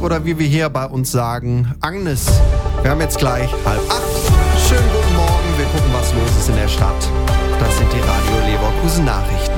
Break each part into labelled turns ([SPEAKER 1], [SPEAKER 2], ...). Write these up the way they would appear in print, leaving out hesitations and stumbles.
[SPEAKER 1] oder wie wir hier bei uns sagen, Agnes. Wir haben jetzt gleich 7:30. Schönen guten Morgen, wir gucken, was los ist in der Stadt. Das sind die Radio Leverkusen Nachrichten.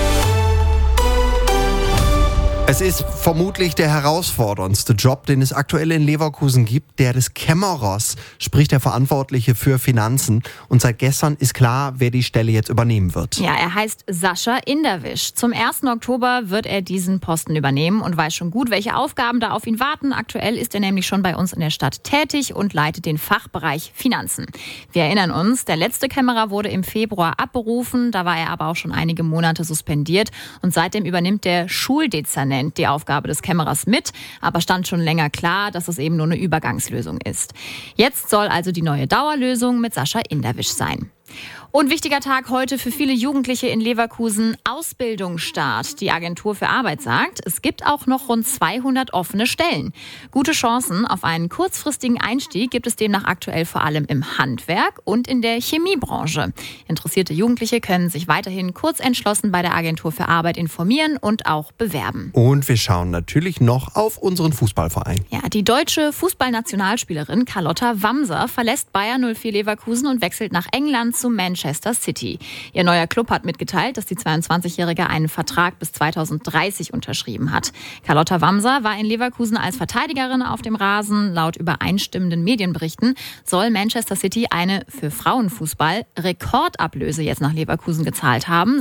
[SPEAKER 1] Es ist vermutlich der herausforderndste Job, den es aktuell in Leverkusen gibt, der des Kämmerers, sprich der Verantwortliche für Finanzen. Und seit gestern ist klar, wer die Stelle jetzt übernehmen wird.
[SPEAKER 2] Ja, er heißt Sascha Inderwisch. Zum 1. Oktober wird er diesen Posten übernehmen und weiß schon gut, welche Aufgaben da auf ihn warten. Aktuell ist er nämlich schon bei uns in der Stadt tätig und leitet den Fachbereich Finanzen. Wir erinnern uns, der letzte Kämmerer wurde im Februar abberufen. Da war er aber auch schon einige Monate suspendiert. Und seitdem übernimmt der Schuldezernent die Aufgabe des Kämmerers mit, aber stand schon länger klar, dass es eben nur eine Übergangslösung ist. Jetzt soll also die neue Dauerlösung mit Sascha Inderwisch sein. Und wichtiger Tag heute für viele Jugendliche in Leverkusen, Ausbildungsstart. Die Agentur für Arbeit sagt, es gibt auch noch rund 200 offene Stellen. Gute Chancen auf einen kurzfristigen Einstieg gibt es demnach aktuell vor allem im Handwerk und in der Chemiebranche. Interessierte Jugendliche können sich weiterhin kurzentschlossen bei der Agentur für Arbeit informieren und auch bewerben.
[SPEAKER 1] Und wir schauen natürlich noch auf unseren Fußballverein.
[SPEAKER 2] Ja, die deutsche Fußballnationalspielerin Carlotta Wamser verlässt Bayer 04 Leverkusen und wechselt nach England zu Manchester City. Ihr neuer Club hat mitgeteilt, dass die 22-Jährige einen Vertrag bis 2030 unterschrieben hat. Carlotta Wamser war in Leverkusen als Verteidigerin auf dem Rasen. Laut übereinstimmenden Medienberichten soll Manchester City eine für Frauenfußball Rekordablöse jetzt nach Leverkusen gezahlt haben,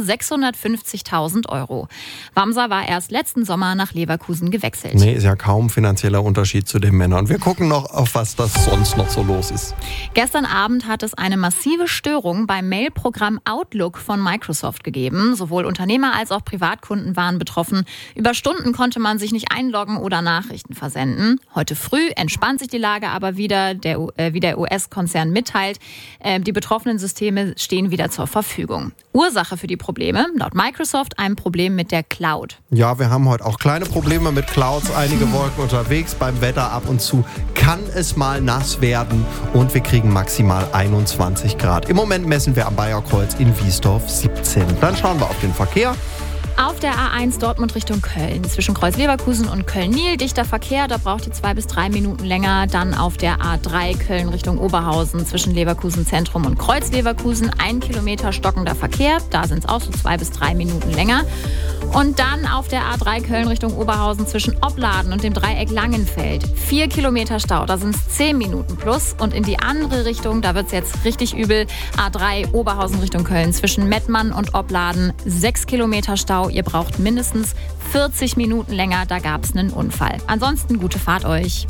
[SPEAKER 2] 650.000 €. Wamser war erst letzten Sommer nach Leverkusen gewechselt.
[SPEAKER 1] Nee, ist ja kaum finanzieller Unterschied zu den Männern. Wir gucken noch, auf was das sonst noch so los ist.
[SPEAKER 2] Gestern Abend hat es eine massive Störung beim Mail-Programm Outlook von Microsoft gegeben. Sowohl Unternehmer als auch Privatkunden waren betroffen. Über Stunden konnte man sich nicht einloggen oder Nachrichten versenden. Heute früh entspannt sich die Lage aber wieder, wie der US-Konzern mitteilt. Die betroffenen Systeme stehen wieder zur Verfügung. Ursache für die Probleme, laut Microsoft, ein Problem mit der Cloud.
[SPEAKER 1] Ja, wir haben heute auch kleine Probleme mit Clouds, einige Wolken unterwegs. Beim Wetter ab und zu kann es mal nass werden und wir kriegen maximal 21 Grad. Im Moment messen wir am Bayerkreuz in Wiesdorf 17. Dann schauen wir auf den Verkehr.
[SPEAKER 2] Auf der A1 Dortmund Richtung Köln, zwischen Kreuz Leverkusen und Köln-Niel, dichter Verkehr, da braucht ihr 2 bis 3 Minuten länger. Dann auf der A3 Köln Richtung Oberhausen, zwischen Leverkusen Zentrum und Kreuz Leverkusen, 1 Kilometer stockender Verkehr, da sind es auch so 2 bis 3 Minuten länger. Und dann auf der A3 Köln Richtung Oberhausen zwischen Opladen und dem Dreieck Langenfeld, 4 Kilometer Stau, da sind es 10 Minuten plus. Und in die andere Richtung, da wird es jetzt richtig übel, A3 Oberhausen Richtung Köln, zwischen Mettmann und Opladen, 6 Kilometer Stau. Ihr braucht mindestens 40 Minuten länger, da gab es einen Unfall. Ansonsten gute Fahrt euch.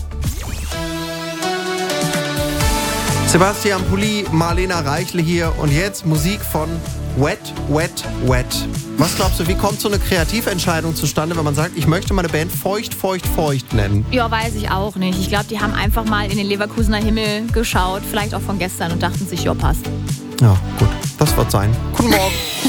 [SPEAKER 1] Sebastian Pulli, Marlena Reichle hier und jetzt Musik von Wet, Wet, Wet. Was glaubst du, wie kommt so eine Kreativentscheidung zustande, wenn man sagt, ich möchte meine Band Feucht, Feucht, Feucht nennen?
[SPEAKER 2] Ja, weiß ich auch nicht. Ich glaube, die haben einfach mal in den Leverkusener Himmel geschaut, vielleicht auch von gestern und dachten sich, ja, passt.
[SPEAKER 1] Ja, gut, das wird sein. Guten Morgen.